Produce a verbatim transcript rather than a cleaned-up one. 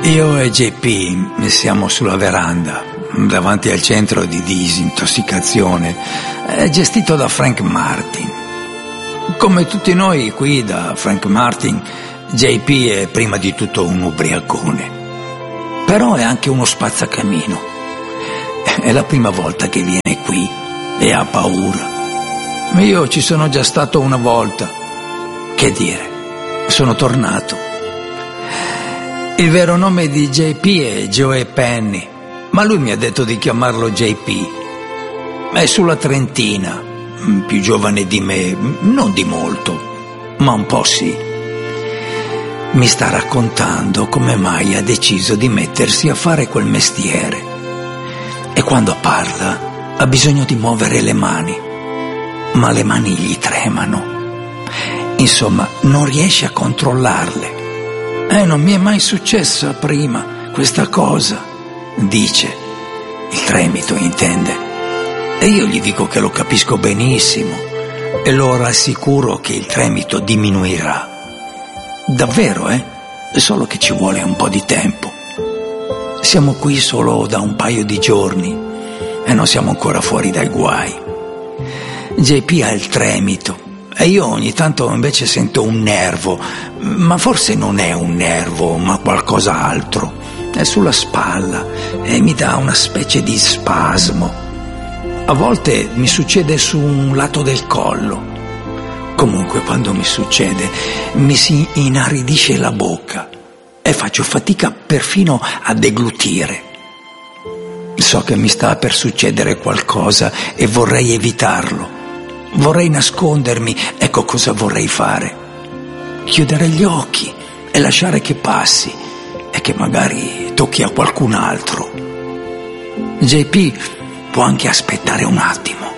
Io e J P siamo sulla veranda, davanti al centro di disintossicazione, gestito da Frank Martin. Come tutti noi qui da Frank Martin, J P è prima di tutto un ubriacone, però è anche uno spazzacamino. È la prima volta che viene qui e ha paura. Io ci sono già stato una volta. Che dire, sono tornato. Il vero nome di J P è Joe Penny, ma lui mi ha detto di chiamarlo J P. È sulla trentina, più giovane di me, non di molto, ma un po' sì. Mi sta raccontando come mai ha deciso di mettersi a fare quel mestiere. E quando parla ha bisogno di muovere le mani, ma le mani gli tremano. Insomma, non riesce a controllarle. Eh, non mi è mai successa prima questa cosa, dice. Il tremito, intende. E io gli dico che lo capisco benissimo e lo rassicuro che il tremito diminuirà. Davvero, eh? Solo che ci vuole un po' di tempo. Siamo qui solo da un paio di giorni e non siamo ancora fuori dai guai. J P ha il tremito e io ogni tanto invece sento un nervo, ma forse non è un nervo, ma qualcos'altro. È sulla spalla e mi dà una specie di spasmo. A volte mi succede su un lato del collo. Comunque, quando mi succede, mi si inaridisce la bocca e faccio fatica perfino a deglutire. So che mi sta per succedere qualcosa e vorrei evitarlo. Vorrei nascondermi, ecco cosa vorrei fare. Chiudere gli occhi e lasciare che passi e che magari tocchi a qualcun altro. J P può anche aspettare un attimo.